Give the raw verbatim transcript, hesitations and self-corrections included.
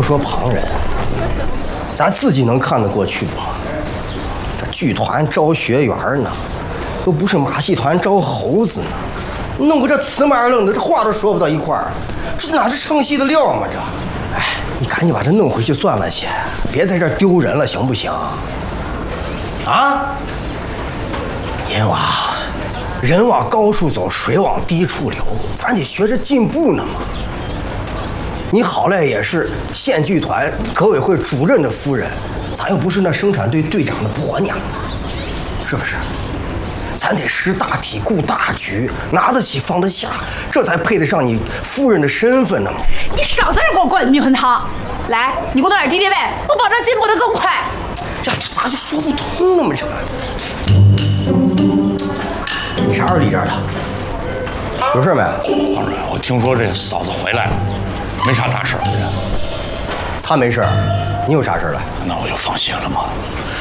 不说旁人，咱自己能看得过去不吗？这剧团招学员呢，又不是马戏团招猴子呢，弄个这驷马愣的，这话都说不到一块儿，这哪是唱戏的料吗？这，哎，你赶紧把这弄回去算了去，别在这丢人了，行不行？啊，阎王，人往高处走，水往低处流，咱得学着进步呢嘛。你好赖也是县剧团革委会主任的夫人，咱又不是那生产队队长的婆娘，是不是？咱得识大体、顾大局，拿得起放得下，这才配得上你夫人的身份呢嘛。 你少在这给我灌女魂汤！来，你给我弄点敌敌畏，我保证进步得更快。 这这咋就说不通呢嘛？这啥时候离这儿的？有事没？ 皇上，我听说这嫂子回来了，没啥大事。 他没事，你有啥事了？ 那我就放心了嘛。